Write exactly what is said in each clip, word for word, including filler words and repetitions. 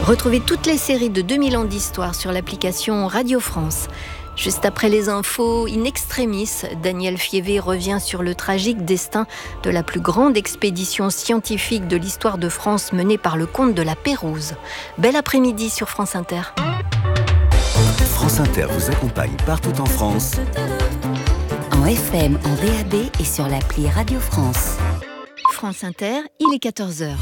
Retrouvez toutes les séries de deux mille ans d'histoire sur l'application Radio France. Juste après les infos, in extremis, Daniel Fievé revient sur le tragique destin de la plus grande expédition scientifique de l'histoire de France menée par le comte de la Pérouse. Bel après-midi sur France Inter. France Inter vous accompagne partout en France. En F M, en D A B et sur l'appli Radio France. France Inter, il est quatorze heures.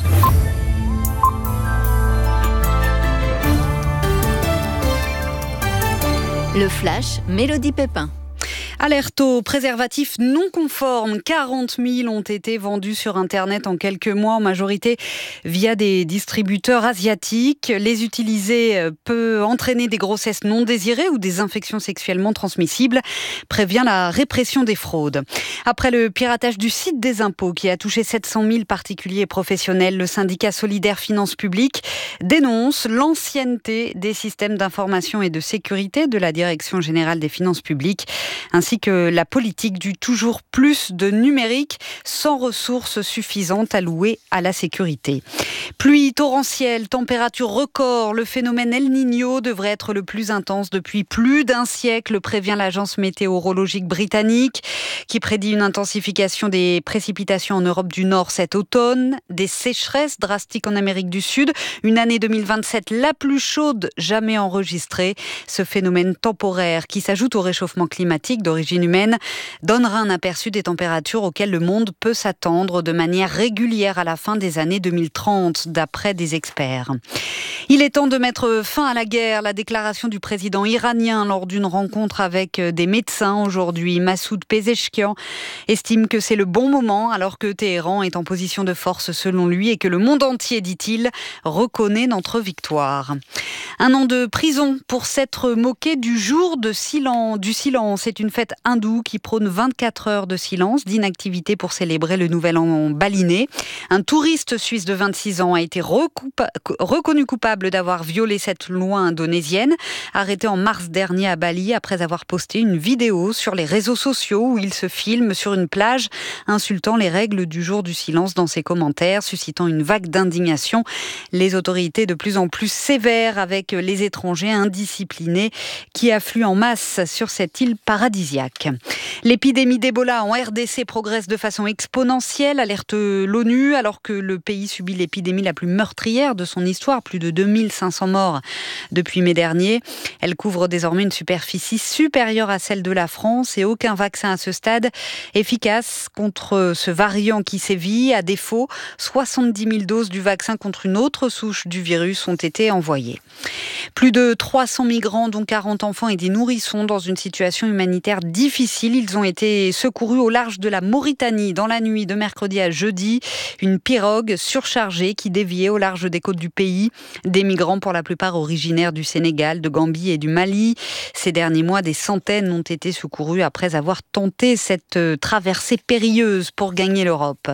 Le Flash, Mélodie Pépin. Alerte aux préservatifs non conformes. quarante mille ont été vendus sur Internet en quelques mois, en majorité via des distributeurs asiatiques. Les utiliser peut entraîner des grossesses non désirées ou des infections sexuellement transmissibles, prévient la répression des fraudes. Après le piratage du site des impôts qui a touché sept cent mille particuliers et professionnels, le syndicat Solidaire Finances Publiques dénonce l'ancienneté des systèmes d'information et de sécurité de la Direction Générale des Finances Publiques, ainsi que la politique du toujours plus de numérique sans ressources suffisantes allouées à la sécurité. Pluie torrentielle, température record, le phénomène El Niño devrait être le plus intense depuis plus d'un siècle, prévient l'agence météorologique britannique, qui prédit une intensification des précipitations en Europe du Nord cet automne, des sécheresses drastiques en Amérique du Sud, une année deux mille vingt-sept la plus chaude jamais enregistrée. Ce phénomène temporaire qui s'ajoute au réchauffement climatique d'origine humaine donnera un aperçu des températures auxquelles le monde peut s'attendre de manière régulière à la fin des années deux mille trente, d'après des experts. Il est temps de mettre fin à la guerre. La déclaration du président iranien lors d'une rencontre avec des médecins aujourd'hui. Massoud Pezeshkian estime que c'est le bon moment alors que Téhéran est en position de force selon lui et que le monde entier, dit-il, reconnaît notre victoire. Un an de prison pour s'être moqué du jour de silence, du silence. C'est une fête hindoue qui prône vingt-quatre heures de silence, d'inactivité pour célébrer le nouvel an baliné. Un touriste suisse de vingt-six ans a été recoupa- reconnu coupable d'avoir violé cette loi indonésienne, arrêté en mars dernier à Bali après avoir posté une vidéo sur les réseaux sociaux où il se filme sur une plage, insultant les règles du jour du silence dans ses commentaires, suscitant une vague d'indignation. Les autorités de plus en plus sévères avec les étrangers indisciplinés qui affluent en masse sur cette île paradisiaque. L'épidémie d'Ebola en R D C progresse de façon exponentielle, alerte l'ONU, alors que le pays subit l'épidémie la plus meurtrière de son histoire, plus de deux mille cinq cents morts depuis mai dernier. Elle couvre désormais une superficie supérieure à celle de la France et aucun vaccin à ce stade efficace contre ce variant qui sévit. À défaut, soixante-dix mille doses du vaccin contre une autre souche du virus ont été envoyées. Plus de trois cents migrants, dont quarante enfants et des nourrissons, dans une situation humanitaire difficile. Ils ont été secourus au large de la Mauritanie dans la nuit de mercredi à jeudi. Une pirogue surchargée qui déviait au large des côtes du pays. Des migrants pour la plupart originaires du Sénégal, de Gambie et du Mali. Ces derniers mois, des centaines ont été secourus après avoir tenté cette traversée périlleuse pour gagner l'Europe.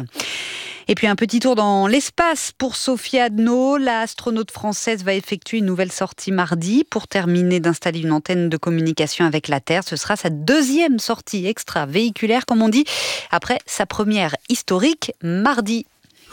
Et puis un petit tour dans l'espace pour Sophie Adno. La astronaute française va effectuer une nouvelle sortie mardi pour terminer d'installer une antenne de communication avec la Terre. Ce sera sa deuxième sortie extravéhiculaire, comme on dit, après sa première historique mardi.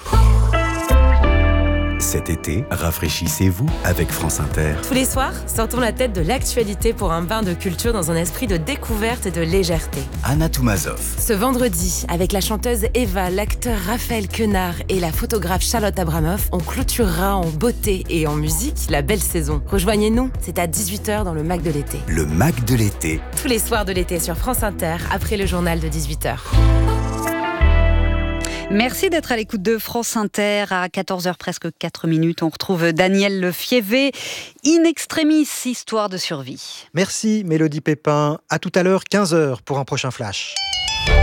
Cet été, rafraîchissez-vous avec France Inter. Tous les soirs, sortons la tête de l'actualité pour un bain de culture dans un esprit de découverte et de légèreté. Anna Toumazov. Ce vendredi, avec la chanteuse Eva, l'acteur Raphaël Quenard et la photographe Charlotte Abramoff, on clôturera en beauté et en musique la belle saison. Rejoignez-nous, c'est à dix-huit heures dans le Mac de l'été. Le Mac de l'été. Tous les soirs de l'été sur France Inter, après le journal de dix-huit heures. Merci d'être à l'écoute de France Inter. À quatorze heures, presque quatre minutes, on retrouve Daniel Fievé, In Extremis, histoire de survie. Merci Mélodie Pépin. À tout à l'heure, quinze heures pour un prochain flash.